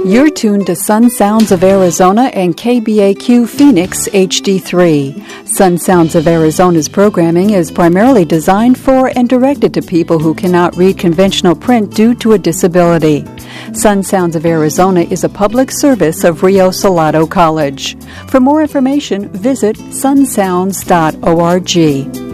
You're tuned to Sun Sounds of Arizona and KBAQ Phoenix HD3. Sun Sounds of Arizona's programming is primarily designed for and directed to people who cannot read conventional print due to a disability. Sun Sounds of Arizona is a public service of Rio Salado College. For more information, visit sunsounds.org.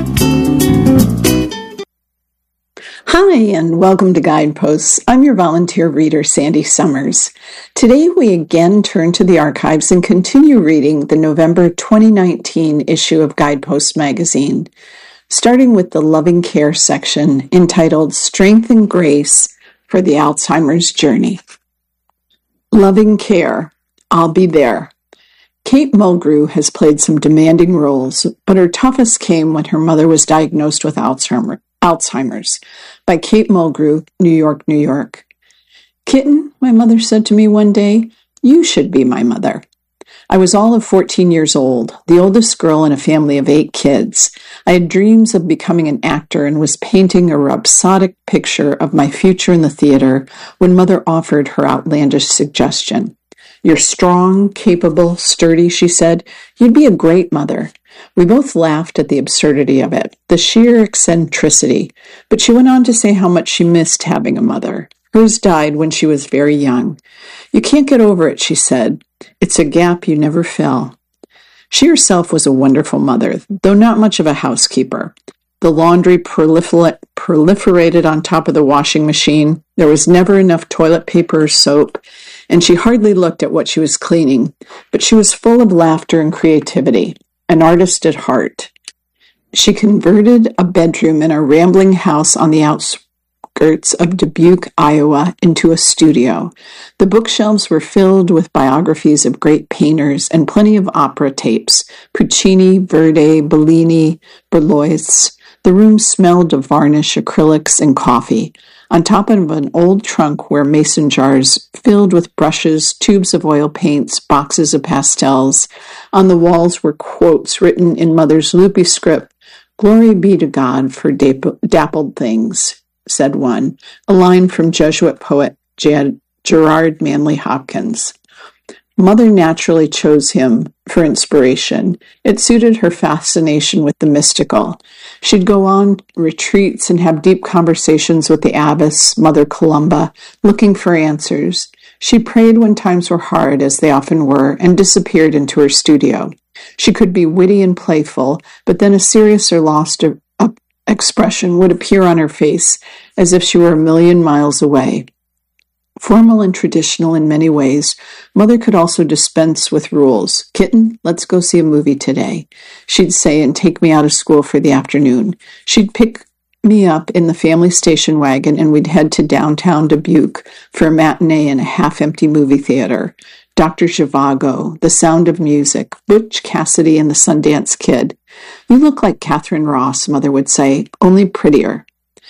Hi, and welcome to Guideposts. I'm your volunteer reader, Sandy Summers. Today we again turn to the archives and continue reading the November 2019 issue of Guideposts magazine, starting with the Loving Care section entitled Strength and Grace for the Alzheimer's Journey. Loving Care, I'll Be There. Kate Mulgrew has played some demanding roles, but her toughest came when her mother was diagnosed with Alzheimer's. By Kate Mulgrew, New York, New York. Kitten, my mother said to me one day, you should be my mother. I was all of 14 years old, the oldest girl in a family of 8 kids. I had dreams of becoming an actor and was painting a rhapsodic picture of my future in the theater when Mother offered her outlandish suggestion. You're strong, capable, sturdy, she said. You'd be a great mother. We both laughed at the absurdity of it, the sheer eccentricity, but she went on to say how much she missed having a mother. Hers died when she was very young. You can't get over it, she said. It's a gap you never fill. She herself was a wonderful mother, though not much of a housekeeper. The laundry proliferated on top of the washing machine. There was never enough toilet paper or soap, and she hardly looked at what she was cleaning, but she was full of laughter and creativity. An artist at heart. She converted a bedroom in a rambling house on the outskirts of Dubuque, Iowa, into a studio. The bookshelves were filled with biographies of great painters and plenty of opera tapes, Puccini, Verdi, Bellini, Berlioz. The room smelled of varnish, acrylics, and coffee. On top of an old trunk were mason jars filled with brushes, tubes of oil paints, boxes of pastels. On the walls were quotes written in Mother's loopy script. Glory be to God for dappled things, said one, a line from Jesuit poet Gerard Manley Hopkins. Mother naturally chose him for inspiration. It suited her fascination with the mystical. She'd go on retreats and have deep conversations with the abbess, Mother Columba, looking for answers. She prayed when times were hard, as they often were, and disappeared into her studio. She could be witty and playful, but then a serious or lost expression would appear on her face, as if she were a million miles away. Formal and traditional in many ways, Mother could also dispense with rules. Kitten, let's go see a movie today, she'd say, and take me out of school for the afternoon. She'd pick me up in the family station wagon, and we'd head to downtown Dubuque for a matinee in a half-empty movie theater. Dr. Zhivago, The Sound of Music, Butch Cassidy and the Sundance Kid. You look like Catherine Ross, Mother would say, only prettier.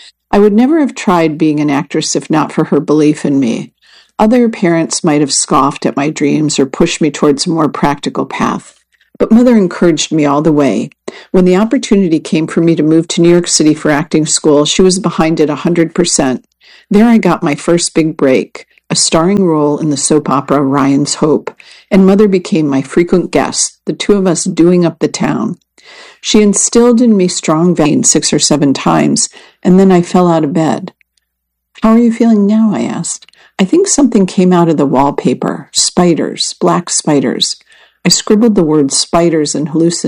I would never have tried being an actress if not for her belief in me. Other parents might have scoffed at my dreams or pushed me towards a more practical path, but Mother encouraged me all the way. When the opportunity came for me to move to New York City for acting school, she was behind it 100%. There I got my first big break, a starring role in the soap opera Ryan's Hope, and Mother became my frequent guest, the two of us doing up the town. She instilled in me strong values 6 or 7 times, and then I fell out of bed. How are you feeling now? I asked. I think something came out of the wallpaper. Spiders, black spiders. I scribbled the word spiders and hallucinated.